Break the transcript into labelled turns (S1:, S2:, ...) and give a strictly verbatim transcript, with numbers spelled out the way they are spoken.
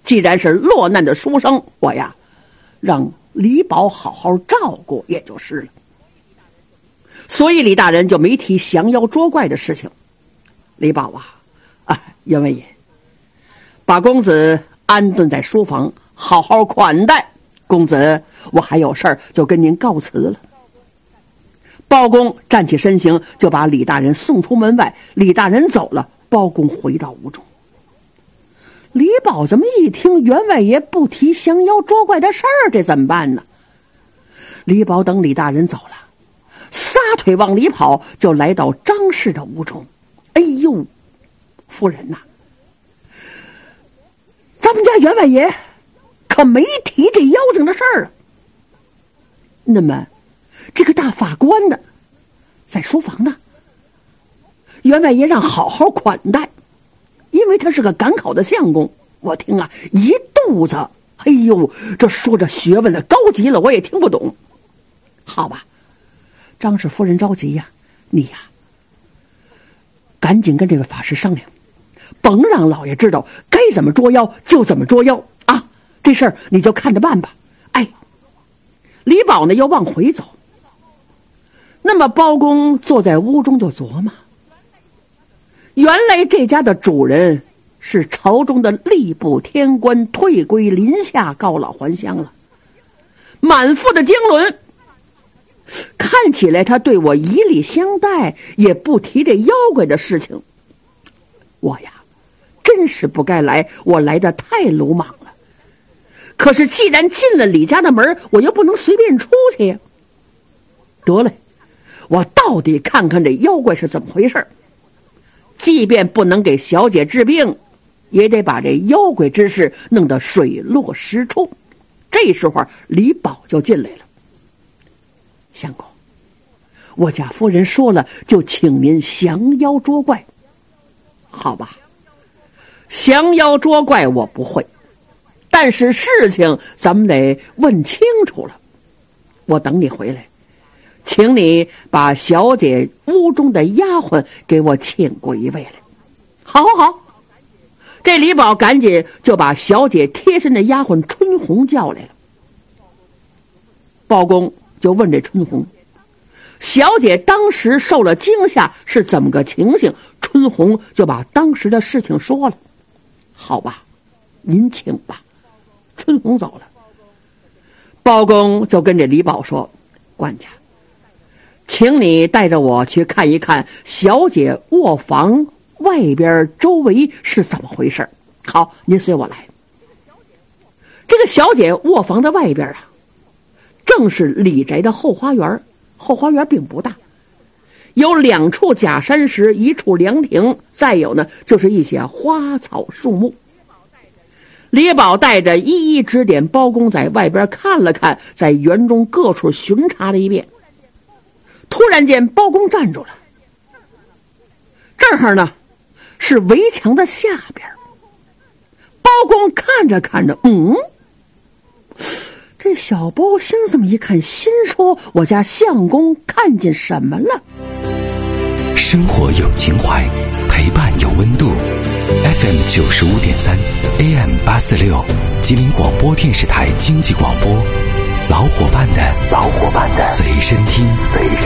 S1: 既然是落难的书生，我呀让李宝好好照顾也就是了。所以李大人就没提降妖捉怪的事情。李宝啊，啊，员外爷，把公子安顿在书房，好好款待。公子，我还有事儿，就跟您告辞了。包公站起身形，就把李大人送出门外。李大人走了，包公回到屋中。李宝这么一听，员外爷不提降妖捉怪的事儿，这怎么办呢？李宝等李大人走了，撒腿往里跑，就来到张氏的屋中。哎呦，夫人呐、啊，咱们家员外爷可没提这妖精的事儿啊。那么这个大法官呢，在书房呢，员外爷让好好款待，因为他是个赶考的相公。我听啊，一肚子，哎呦，这说着学问了，高级了，我也听不懂。好吧，张氏夫人着急呀，你呀赶紧跟这个法师商量，甭让老爷知道，该怎么捉妖就怎么捉妖啊！这事儿你就看着办吧。哎，李宝呢又往回走。那么包公坐在屋中就琢磨，原来这家的主人是朝中的吏部天官，退归林下，告老还乡了，满腹的经纶。看起来他对我以礼相待，也不提这妖怪的事情。我呀真是不该来，我来得太鲁莽了。可是既然进了李家的门，我又不能随便出去呀。得嘞，我到底看看这妖怪是怎么回事，即便不能给小姐治病，也得把这妖怪之事弄得水落石出。这时候李宝就进来了。相公，我家夫人说了，就请您降妖捉怪。好吧，降妖捉怪我不会，但是事情咱们得问清楚了。我等你回来，请你把小姐屋中的丫鬟给我请过一位来。好好好，这李宝赶紧就把小姐贴身的丫鬟春红叫来了。包公就问这春红，小姐当时受了惊吓是怎么个情形？春红就把当时的事情说了。好吧，您请吧。春红走了，包公就跟这李宝说，管家，请你带着我去看一看小姐卧房外边周围是怎么回事。好，您随我来。这个小姐卧房的外边啊，正是李宅的后花园。后花园并不大，有两处假山石，一处凉亭，再有呢就是一些花草树木。李宝带着一一指点包公在外边看了看，在园中各处巡查了一遍。突然间包公站住了，这儿呢是围墙的下边。包公看着看着，嗯，这小包星这么一看，心说我家相公看见什么了？
S2: 生活有情怀，陪伴有温度。F M 九十五点三 A M 八四六，吉林广播电视台经济广播，老伙伴的老伙伴的随身听。随身